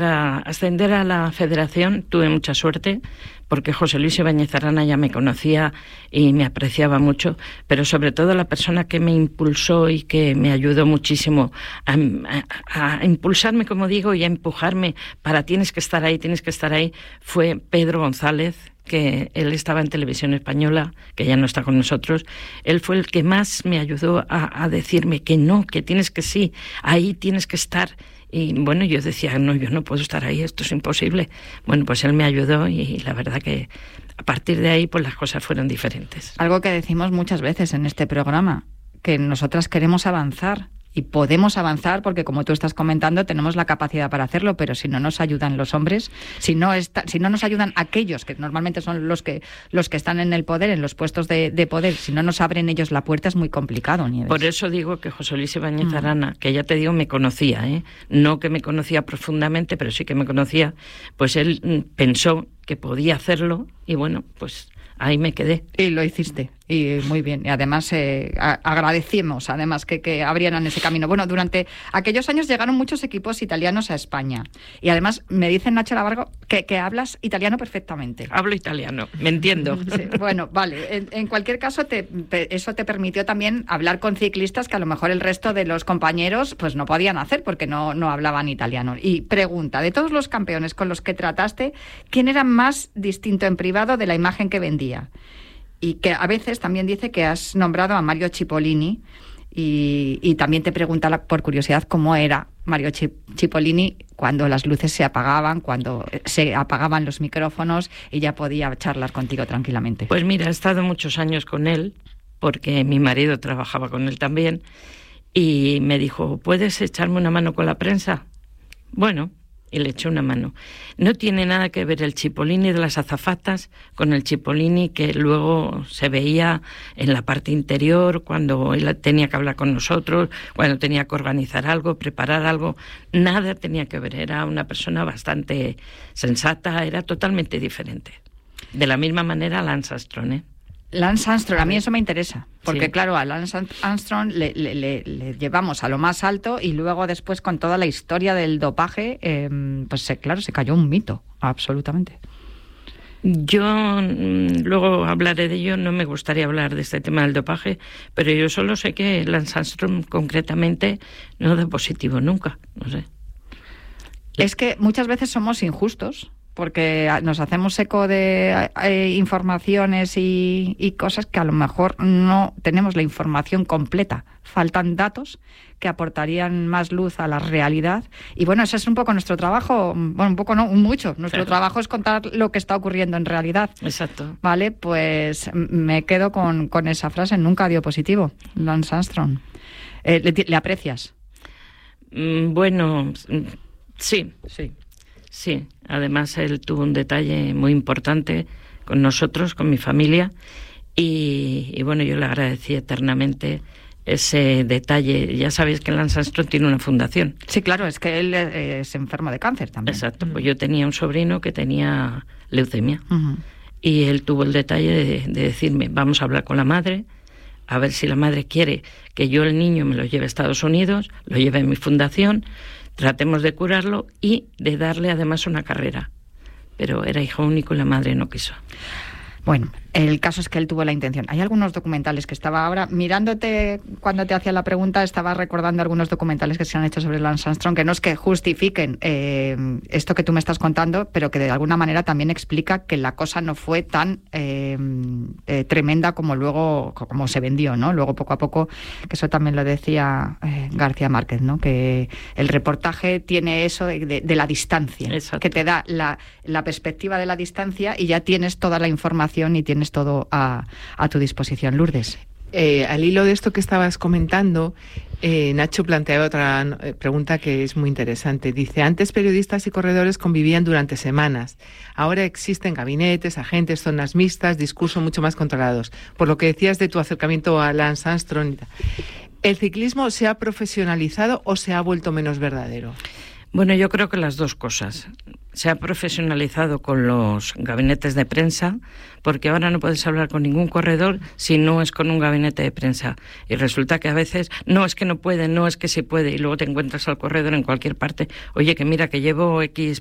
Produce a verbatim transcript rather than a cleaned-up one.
Para ascender a la federación tuve mucha suerte, porque José Luis Ibáñez Arana ya me conocía y me apreciaba mucho, pero sobre todo la persona que me impulsó y que me ayudó muchísimo a, a, a impulsarme, como digo, y a empujarme para tienes que estar ahí, tienes que estar ahí, fue Pedro González, que él estaba en Televisión Española, que ya no está con nosotros. Él fue el que más me ayudó a, a decirme que no, que tienes que sí, ahí tienes que estar. Y bueno, yo decía, no, yo no puedo estar ahí, esto es imposible. Bueno, pues él me ayudó y la verdad que a partir de ahí pues las cosas fueron diferentes. Algo que decimos muchas veces en este programa, que nosotras queremos avanzar y podemos avanzar porque, como tú estás comentando, tenemos la capacidad para hacerlo, pero si no nos ayudan los hombres, si no está, si no nos ayudan aquellos que normalmente son los que los que están en el poder, en los puestos de, de poder, si no nos abren ellos la puerta, es muy complicado, Nieves. Por eso digo que José Luis Ibáñez Arana, que ya te digo, me conocía, ¿eh? No que me conocía profundamente, pero sí que me conocía, pues él mm, pensó que podía hacerlo y bueno, pues ahí me quedé. Y lo hiciste, y muy bien. Y además eh, a- agradecemos además que, que abrieran ese camino. Bueno, durante aquellos años llegaron muchos equipos italianos a España. Y además me dice Nacho Lavargo que, que hablas italiano perfectamente. Hablo italiano, me entiendo. Sí, bueno, vale. En, en cualquier caso, te, te- eso te permitió también hablar con ciclistas que a lo mejor el resto de los compañeros pues no podían hacer porque no, no hablaban italiano. Y pregunta, de todos los campeones con los que trataste, ¿quién era más distinto en privado de la imagen que vendía? Y que a veces también dice que has nombrado a Mario Cipollini y, y también te pregunta la- por curiosidad cómo era Mario Chi- Cipollini cuando las luces se apagaban, cuando se apagaban los micrófonos y ya podía charlar contigo tranquilamente. Pues mira, he estado muchos años con él, porque mi marido trabajaba con él también, y me dijo, ¿puedes echarme una mano con la prensa? Bueno, y le eché una mano. No tiene nada que ver el Cipollini de las azafatas con el Cipollini que luego se veía en la parte interior, cuando él tenía que hablar con nosotros, cuando tenía que organizar algo, preparar algo. Nada tenía que ver, era una persona bastante sensata, era totalmente diferente. De la misma manera Lance Armstrong, ¿eh? Lance Armstrong, a mí eso me interesa, porque Sí. claro, a Lance Armstrong le, le- le- le llevamos a lo más alto y luego después con toda la historia del dopaje, eh, pues se- claro, se cayó un mito, absolutamente. Yo mm, luego hablaré de ello, no me gustaría hablar de este tema del dopaje, pero yo solo sé que Lance Armstrong concretamente no da positivo nunca, no sé. Es que muchas veces somos injustos, porque nos hacemos eco de eh, informaciones y, y cosas que a lo mejor no tenemos la información completa. Faltan datos que aportarían más luz a la realidad. Y bueno, ese es un poco nuestro trabajo, bueno, un poco no, un mucho. Nuestro Claro. trabajo es contar lo que está ocurriendo en realidad. Exacto. Vale, pues m- me quedo con, con esa frase, nunca dio positivo, Lance Armstrong. Eh, ¿le, ti- ¿Le aprecias? Mm, Bueno, mm, sí, sí, sí. Además, él tuvo un detalle muy importante con nosotros, con mi familia, y, y bueno, yo le agradecí eternamente ese detalle. Ya sabéis que Lance Armstrong tiene una fundación. Sí, claro, es que él eh, es enfermo de cáncer también. Exacto, pues yo tenía un sobrino que tenía leucemia. Ujú. Y él tuvo el detalle de, de decirme, vamos a hablar con la madre, a ver si la madre quiere que yo el niño me lo lleve a Estados Unidos, lo lleve a mi fundación, tratemos de curarlo y de darle además una carrera. Pero era hijo único y la madre no quiso. Bueno, el caso es que él tuvo la intención. Hay algunos documentales que estaba ahora, mirándote cuando te hacía la pregunta, estaba recordando algunos documentales que se han hecho sobre Lance Armstrong, que no es que justifiquen eh, esto que tú me estás contando, pero que de alguna manera también explica que la cosa no fue tan eh, eh, tremenda como luego, como se vendió, ¿no? Luego poco a poco, que eso también lo decía eh, García Márquez, ¿no? Que el reportaje tiene eso de, de, de la distancia, Exacto. que te da la, la perspectiva de la distancia y ya tienes toda la información y tienes todo a, a tu disposición. Lourdes. Eh, al hilo de esto que estabas comentando, eh, Nacho plantea otra eh, pregunta que es muy interesante. Dice, antes periodistas y corredores convivían durante semanas. Ahora existen gabinetes, agentes, zonas mixtas, discursos mucho más controlados. Por lo que decías de tu acercamiento a Lance Armstrong, ¿el ciclismo se ha profesionalizado o se ha vuelto menos verdadero? Bueno, yo creo que las dos cosas. se ha profesionalizado con los gabinetes de prensa, porque ahora no puedes hablar con ningún corredor si no es con un gabinete de prensa. Y resulta que a veces, no es que no puede, no es que sí puede, y luego te encuentras al corredor en cualquier parte, oye, que mira, que llevo X